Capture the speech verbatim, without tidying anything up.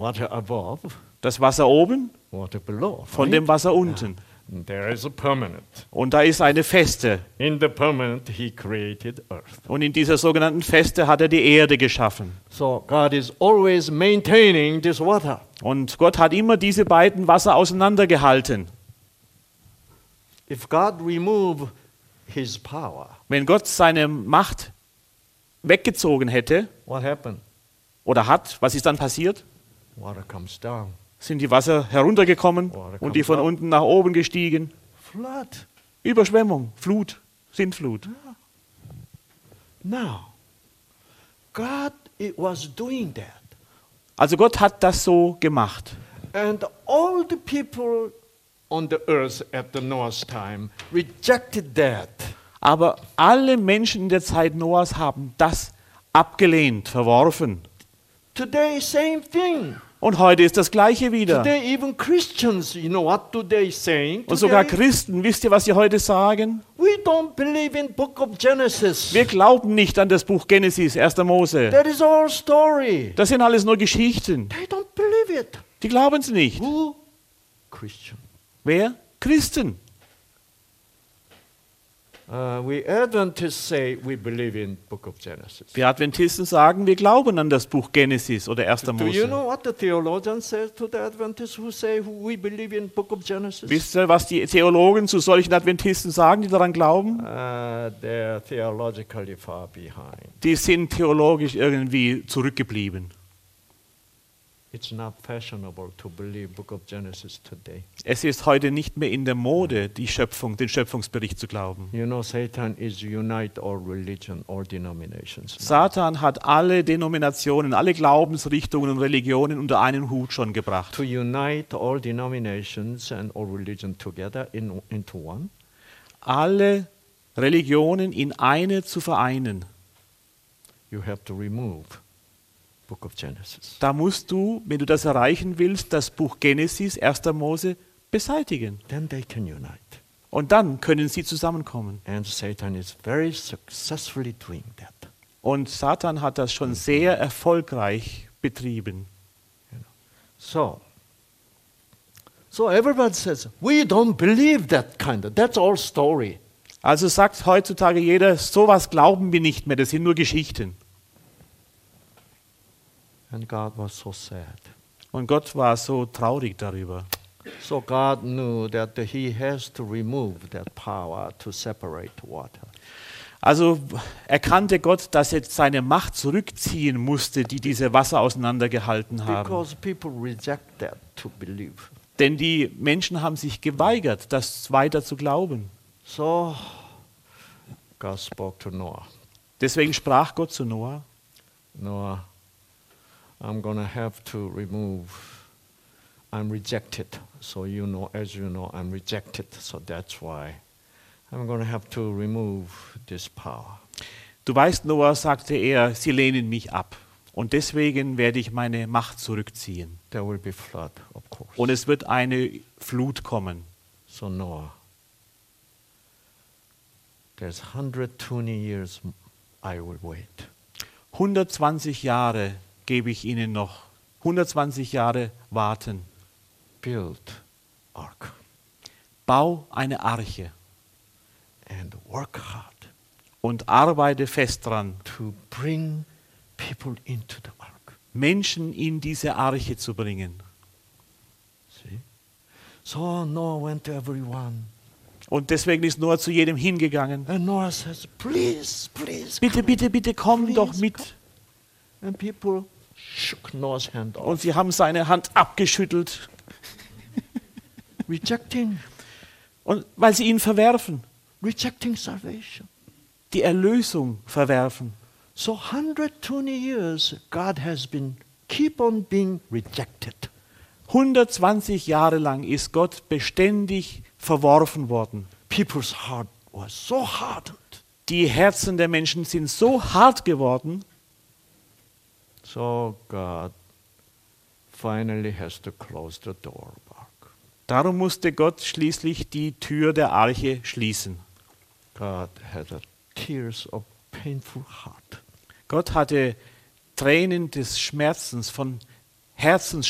Water above, Das Wasser oben water below. von right? dem Wasser unten. There is a permanent. Und da ist eine Feste. In the permanent, he created earth. Und in dieser sogenannten Feste hat er die Erde geschaffen. So God is always maintaining this water. Und Gott hat immer diese beiden Wasser auseinandergehalten. If God remove his power, Wenn Gott seine Macht weggezogen hätte what happened? oder hat, was ist dann passiert? Water comes down. Sind die Wasser heruntergekommen Water und die comes von up. unten nach oben gestiegen? Flood. Überschwemmung, Flut, Sintflut. Now, God it was doing that. Also Gott hat das so gemacht. And all the people on the earth at the Noah's time rejected that. Aber alle Menschen in der Zeit Noahs haben das abgelehnt, verworfen. Today, same thing. Und heute ist das Gleiche wieder. Today, even Christians, you know what do they saying? Und sogar Today, Christen, wisst ihr, was sie heute sagen? we don't believe in Book of Genesis. Wir glauben nicht an das Buch Genesis, erster Mose. That is all story. Das sind alles nur Geschichten. They don't believe it. Die glauben es nicht. Who? Christian. Wer? Christen. Uh, we Adventists say we believe in Book of Genesis. Wir Adventisten sagen, wir glauben an das Buch Genesis oder erster Do you Mose. know what the theologian says to the Adventists who say who we believe in Book of Genesis? Wisst ihr, was die Theologen zu solchen Adventisten sagen, die daran glauben? Uh, they're theologically far behind. Die sind theologisch irgendwie zurückgeblieben. It's not fashionable to believe Book of Genesis today. Es ist heute nicht mehr in der Mode, die Schöpfung, den Schöpfungsbericht zu glauben. You know, Satan is unite all religion, all denominations. now. Satan hat alle Denominationen, alle Glaubensrichtungen und Religionen unter einen Hut schon gebracht. To unite all denominations and all religion together in, into one, Alle Religionen in eine zu vereinen. you have to remove Book of Genesis. Da musst du, wenn du das erreichen willst, das Buch Genesis, erster Mose, beseitigen. Then they can unite. Und dann können sie zusammenkommen. And Satan is very successfully doing that. Und Satan hat das schon sehr erfolgreich betrieben. So, so everybody says, we don't believe that kind of, that's all story. Also sagt heutzutage jeder, sowas glauben wir nicht mehr, das sind nur Geschichten. And God was so sad. Und Gott war so traurig darüber. So God knew that he has to remove that power to separate water. Also erkannte Gott, dass er seine Macht zurückziehen musste, die diese Wasser auseinandergehalten haben. Because people reject that to believe. Denn die Menschen haben sich geweigert, das weiter zu glauben. So God spoke to Noah. Deswegen sprach Gott zu Noah: Noah, I'm going to have to remove, I'm rejected. So you know, as you know, I'm rejected. So that's why I'm going to have to remove this power. Du weißt, Noah, sagte er, sie lehnen mich ab. Und deswegen werde ich meine Macht zurückziehen. There will be flood, of course. Und es wird eine Flut kommen. So Noah, there's one hundred twenty years I will wait. hundertzwanzig Jahre gebe ich ihnen noch. hundertzwanzig Jahre warten. Build ark Bau eine Arche and work hard und arbeite fest dran, to bring people into the ark. Menschen in diese Arche zu bringen. See? So Noah went to everyone. Und deswegen ist Noah zu jedem hingegangen. And Noah says, please, please. Bitte, come." bitte, bitte, komm Please doch mit. come. And people shook Noah's hand Und off, sie haben seine Hand abgeschüttelt, rejecting, und weil sie ihn verwerfen, rejecting salvation. die Erlösung verwerfen. So one hundred twenty years, God has been, keep on being rejected. hundertzwanzig Jahre lang ist Gott beständig verworfen worden. People's heart was so hardened. Die Herzen der Menschen sind so hart geworden, So God finally has to close the door of ark. darum musste Gott schließlich die Tür der Arche schließen. God had a tears of painful heart. Gott hatte Tränen des Schmerzens, von Herzens